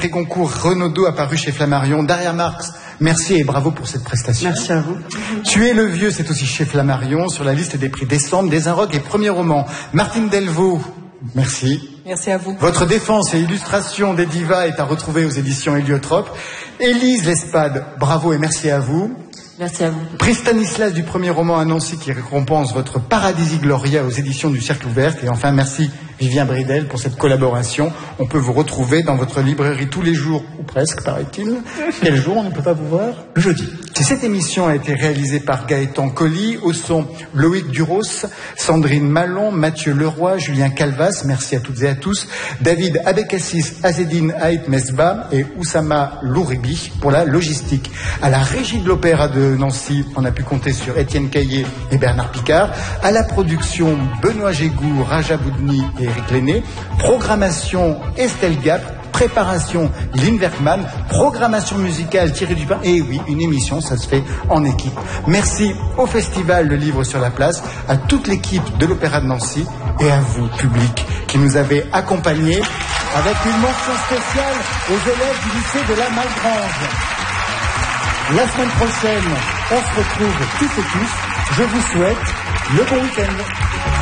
prix Goncourt Renaudot apparu chez Flammarion. Daria Marx, merci et bravo pour cette prestation. Merci à vous. Tu es le vieux, c'est aussi chez Flammarion, sur la liste des prix décembre, des Inrocks et premier roman. Martine Delvaux, merci. Merci à vous. Votre défense et illustration des divas est à retrouver aux éditions Héliotrope. Élise Lespade, bravo et merci à vous. Merci à vous. Prix Stanislas du premier roman à Nancy qui récompense votre Paradisi Gloria aux éditions du Cercle Ouvert. Et enfin, merci Vivien Bridel pour cette collaboration. On peut vous retrouver dans votre librairie tous les jours, ou presque, paraît-il. Quel jour on ne peut pas vous voir? Le jeudi. Cette émission a été réalisée par Gaëtan Colli, au son Loïc Duros, Sandrine Malon, Mathieu Leroy, Julien Calvas, merci à toutes et à tous, David Abekassis, Azedine Haït Mesba et Oussama Louribi pour la logistique. À la régie de l'Opéra de Nancy, on a pu compter sur Étienne Caillé et Bernard Picard. À la production, Benoît Gégou, Raja Boudni et Eric Lenné. Programmation, Estelle Gap. Préparation, Lynn Werkman. Programmation musicale, Thierry Dupin. Et oui, une émission, ça se fait en équipe. Merci au Festival Le Livre sur la Place, à toute l'équipe de l'Opéra de Nancy et à vous, public, qui nous avez accompagnés, avec une mention spéciale aux élèves du lycée de la Malgrange. La semaine prochaine, on se retrouve tous et tous. Je vous souhaite le bon week-end.